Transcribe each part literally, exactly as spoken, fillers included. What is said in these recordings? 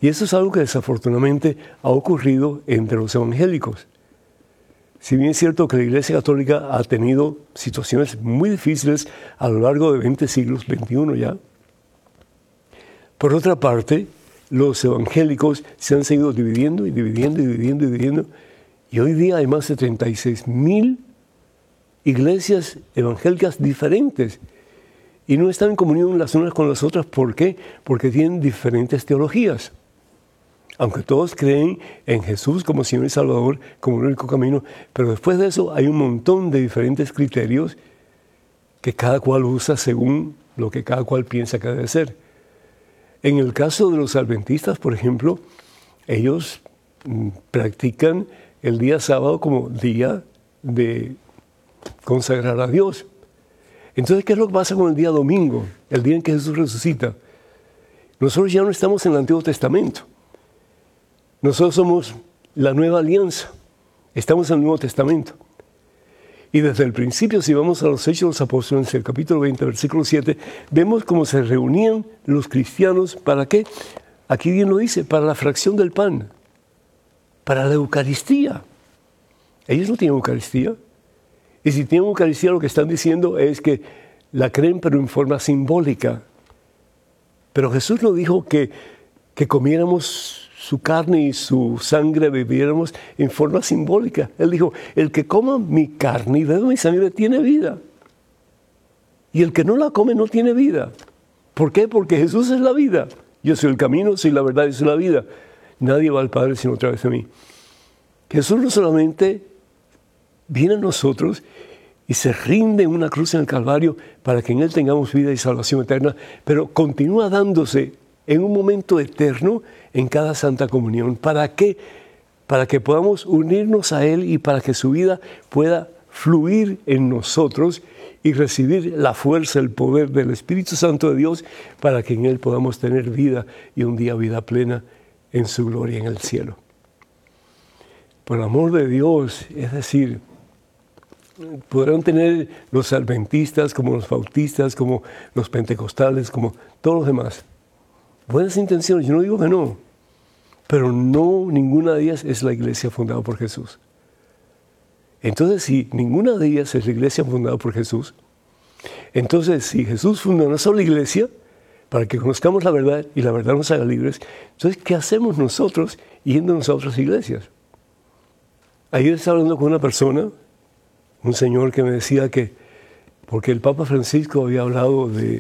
Y eso es algo que desafortunadamente ha ocurrido entre los evangélicos. Si bien es cierto que la Iglesia Católica ha tenido situaciones muy difíciles a lo largo de veinte siglos, veintiuno ya, por otra parte, los evangélicos se han seguido dividiendo y dividiendo y dividiendo y dividiendo. Y hoy día hay más de treinta y seis mil iglesias evangélicas diferentes. Y no están en comunión las unas con las otras. ¿Por qué? Porque tienen diferentes teologías. Aunque todos creen en Jesús como Señor y Salvador, como el único camino, pero después de eso hay un montón de diferentes criterios que cada cual usa según lo que cada cual piensa que debe ser. En el caso de los adventistas, por ejemplo, ellos mm, practican el día sábado como día de consagrar a Dios. Entonces, ¿qué es lo que pasa con el día domingo, el día en que Jesús resucita? Nosotros ya no estamos en el Antiguo Testamento. Nosotros somos la nueva alianza. Estamos en el Nuevo Testamento. Y desde el principio, si vamos a los Hechos de los Apóstoles, el capítulo veinte, versículo siete, vemos cómo se reunían los cristianos. ¿Para qué? Aquí bien lo dice, para la fracción del pan, para la Eucaristía. Ellos no tienen Eucaristía. Y si tienen Eucaristía, lo que están diciendo es que la creen, pero en forma simbólica. Pero Jesús no dijo que, que comiéramos su carne y su sangre bebiéramos en forma simbólica. Él dijo, el que coma mi carne y beba mi sangre tiene vida. Y el que no la come no tiene vida. ¿Por qué? Porque Jesús es la vida. Yo soy el camino, soy la verdad y soy la vida. Nadie va al Padre sino a través de mí. Jesús no solamente viene a nosotros y se rinde en una cruz en el Calvario para que en Él tengamos vida y salvación eterna, pero continúa dándose en un momento eterno en cada Santa Comunión. ¿Para qué? Para que podamos unirnos a Él y para que su vida pueda fluir en nosotros y recibir la fuerza, el poder del Espíritu Santo de Dios para que en Él podamos tener vida y un día vida plena en su gloria en el cielo. Por el amor de Dios, es decir, podrán tener los adventistas como los bautistas, como los pentecostales, como todos los demás buenas intenciones, yo no digo que no, pero no ninguna de ellas es la iglesia fundada por Jesús. Entonces, si ninguna de ellas es la iglesia fundada por Jesús, entonces si Jesús fundó una sola iglesia para que conozcamos la verdad y la verdad nos haga libres, entonces, ¿qué hacemos nosotros yéndonos a otras iglesias? Ayer estaba hablando con una persona, un señor que me decía que, porque el Papa Francisco había hablado de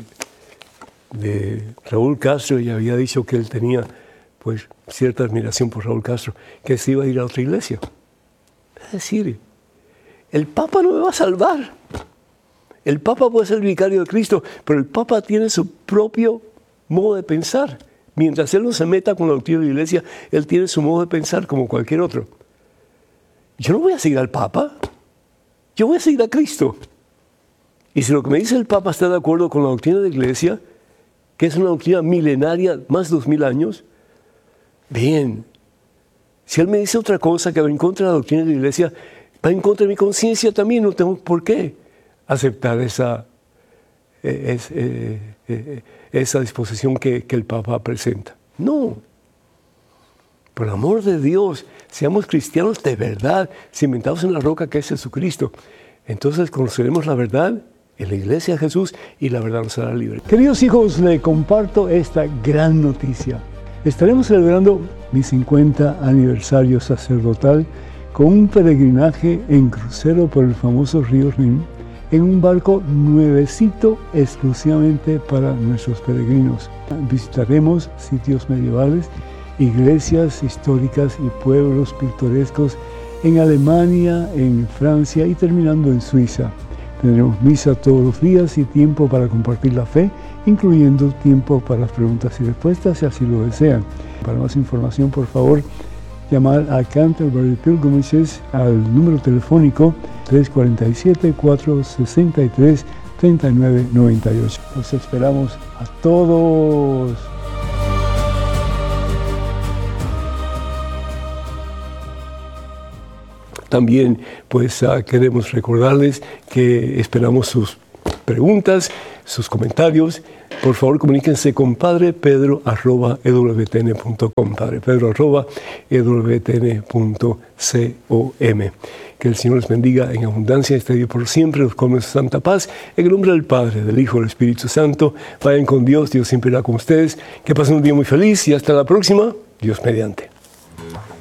de Raúl Castro y había dicho que él tenía pues cierta admiración por Raúl Castro, que se iba a ir a otra iglesia. Es decir, el Papa no me va a salvar. El Papa puede ser el vicario de Cristo, pero el Papa tiene su propio modo de pensar. Mientras él no se meta con la doctrina de la iglesia, él tiene su modo de pensar como cualquier otro. Yo no voy a seguir al Papa, yo voy a seguir a Cristo. Y si lo que me dice el Papa está de acuerdo con la doctrina de la iglesia, que es una doctrina milenaria, más de dos mil años, bien. Si él me dice otra cosa que va en contra de la doctrina de la iglesia, va en contra de mi conciencia también, no tengo por qué aceptar esa, eh, es, eh, eh, esa disposición que, que el Papa presenta. No. Por el amor de Dios, seamos cristianos de verdad, cimentados en la roca que es Jesucristo. Entonces conoceremos la verdad en la iglesia de Jesús y la verdad nos hará libre. Queridos hijos, les comparto esta gran noticia. Estaremos celebrando mi cincuenta aniversario sacerdotal con un peregrinaje en crucero por el famoso río Rin en un barco nuevecito exclusivamente para nuestros peregrinos. Visitaremos sitios medievales, iglesias históricas y pueblos pintorescos en Alemania, en Francia y terminando en Suiza. Tendremos misa todos los días y tiempo para compartir la fe, incluyendo tiempo para las preguntas y respuestas, si así lo desean. Para más información, por favor, llamar a Canterbury Pilgrimages al número telefónico tres cuatro siete, cuatro seis tres, tres nueve nueve ocho. Los esperamos a todos. También pues uh, queremos recordarles que esperamos sus preguntas, sus comentarios, por favor comuníquense con padre pedro arroba e w t n punto com, padre pedro arroba e w t n punto com. Que el Señor les bendiga en abundancia, este día por siempre, los come su santa paz. En el nombre del Padre, del Hijo y del Espíritu Santo, vayan con Dios, Dios siempre irá con ustedes. Que pasen un día muy feliz y hasta la próxima, Dios mediante.